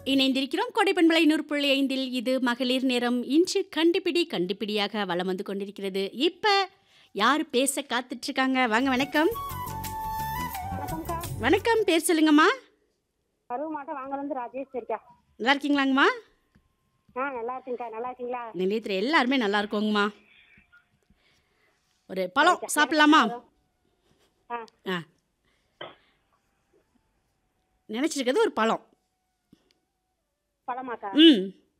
இணைந்திருக்கிறோம் கொடைப்பண்பலை 100.5 இது மகளிர் நேரம். இன்று கண்டுபிடியாக வலம் வந்து கொண்டிருக்கிறது. இப்ப யாரு பேச காத்துட்டு இருக்காங்க? வாங்க, வணக்கம். வணக்கம்க்கா. வணக்கம், பேர் சொல்லுங்கம்மா. கருவு மாவட்டம் வாங்கலேருந்து ராஜேஷ் இருக்கா. நல்லா இருக்கீங்களாங்கம்மா? நல்லா இருக்குங்கக்கா. நல்லா இருக்கீங்களா? நிலையத்தில் எல்லாருமே நல்லா இருக்கோங்கம்மா. ஒரு பழம் சாப்பிடலாமா? ஆ ஆ, நினைச்சிருக்கிறது ஒரு பழம். பழமாக்கா? ம்.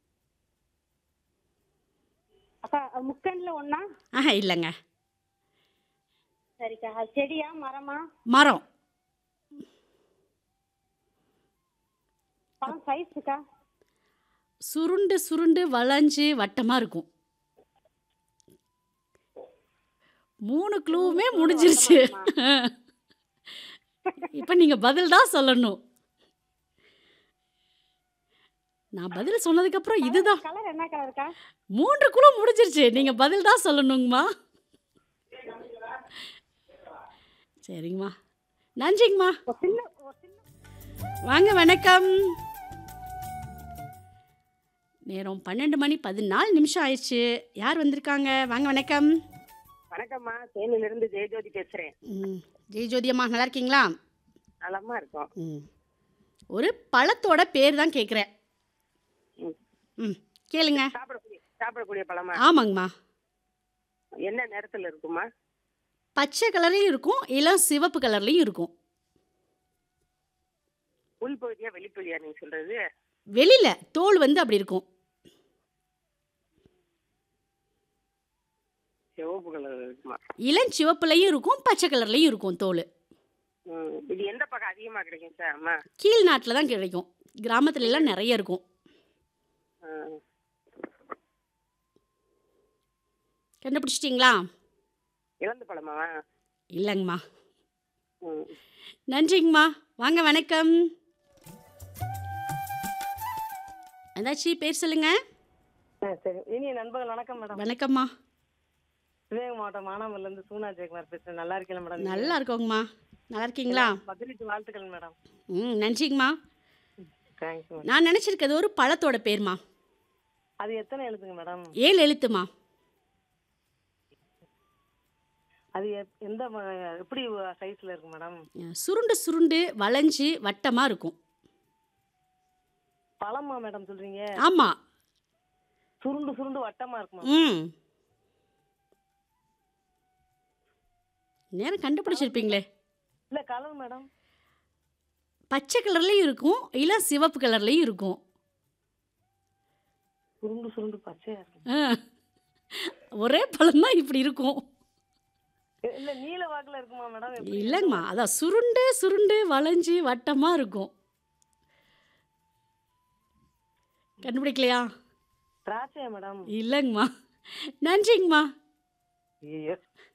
அக்கா முக்கன்ல ஒண்ணா? ஆஹா, இல்லைங்க. சரிக்கா. அது செடியா மரமா? மரம். பழம் சைஸுக்கா? சுருண்டு சுருண்டு வளைஞ்சு வட்டமா இருக்கும். 3 க்ளூவுமே முடிஞ்சிருச்சு. இப்ப நீங்க பதில் தான் சொல்லணும். நான் பதில் சொன்னதுக்கு அப்புறம் இதுதான். கலர் என்ன கலருக்கா? 3 க்ளூ முடிஞ்சிருச்சு. நீங்க பதில் தான் சொல்லணுங்கம்மா. சரிங்கம்மா, நன்றிங்கம்மா. ஒரு சின்ன வாங்க, வணக்கம். நேரம் 12 மணி 14 நிமிஷம் ஆயிடுச்சு. யார் வந்திருக்காங்க? வாங்க, வணக்கம். வணக்கம்மா. தேனில இருந்து ஜெயஜோதி பேசுறேன். ஜெயஜோதி அம்மா, நல்லா இருக்கீங்களா? நலமா இருக்கும். ஒரு பழத்தோட பேர் தான் கேட்குறேன். கேளுங்க. சாப்பிடக்கூடிய பழமா? ஆமாங்கம்மா. என்ன நேரத்துல இருக்குமா? பச்சை கலர்லையும் இருக்கும், இளம் சிவப்பு கலர்லையும் இருக்கும். உள்பகுதியா வெளிப்பகுதியா நீங்க சொல்றது? வெளியில தோல் வந்து அப்படி இருக்கும். சிவப்பு கலர் இருக்குமா? இளஞ்சிவப்புலையும் இருக்கும், பச்சை கலர்லையும் இருக்கும் தோல். இது எந்த பக்கம் அதிகமா கிடைக்கும் சார்? அம்மா, கீழ் நாட்டில் தான் கிடைக்கும். கிராமத்துல எல்லாம் நிறைய இருக்கும். கண்டுபிடிச்சிட்டிங்களா? இளந்த பழமாவா? இல்லைங்கம்மா. நன்றிங்கம்மா. வாங்க, வணக்கம். அதாச்சி, பேர் சொல்லுங்க. சரி, இனிய நண்பர்கள் வணக்கம் மேடம். வணக்கம்மா. சிவகங்கை மாவட்டம் மானாமல்ல இருந்து சூனா ஜெயக்குமார் பேசுறேன். நல்லா இருக்கீங்களா மேடம்? நல்லா இருக்கோங்கம்மா. நல்லா இருக்கீங்களா? பதிலுக்கு வாழ்த்துக்கள் மேடம். நன்றிங்கம்மா. Thanks madam. நான் நினைச்சிருக்கிறது ஒரு பழத்தோட பேர்மா. அது எத்தனை எழுத்துங்க மேடம்? 7 எழுத்துமா. அது எந்த எப்படி சைஸ்ல இருக்கு மேடம்? சுருண்டு சுருண்டு வளைஞ்சு வட்டமா இருக்கும். பழமா மேடம் சொல்றீங்க? ஆமா. சுருண்டு சுருண்டு வட்டமா இருக்குமா? நேரம் கண்டுபிடிச்சிருப்பீங்களே. இல்ல கலர் மேடம்? பச்சை கலர்லயும் இருக்கும், இளம் சிவப்பு கலர்லயும் இருக்கும். சுருண்டு சுருண்டு பச்சையா இருக்கு. ஒரே பழம் தான் இப்படி இருக்கும். இல்ல நீல வாக்குல இருக்குமா மேடம்? இல்லைங்கம்மா, அதான் சுருண்டு சுருண்டு வளைஞ்சு வட்டமா இருக்கும். கண்டுபிடிக்கலையா? திராட்சையா மேடம்? இல்லைங்கம்மா. நன்றிங்கம்மா. ஐயோ.